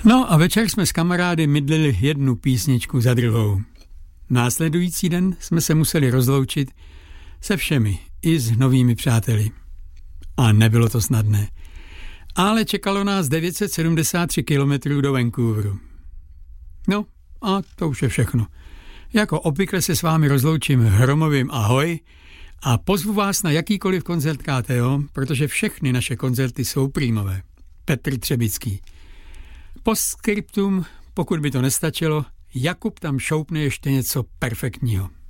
No a večer jsme s kamarády mydlili jednu písničku za druhou. Následující den jsme se museli rozloučit se všemi, i s novými přáteli. A nebylo to snadné. Ale čekalo nás 973 kilometrů do Vancouveru. No a to už je všechno. Jako obvykle se s vámi rozloučím hromovým ahoj a pozvu vás na jakýkoliv koncert KTO, protože všechny naše koncerty jsou prímové. Petr Třebický. Postscriptum, pokud by to nestačilo, Jakub tam šoupne ještě něco perfektního.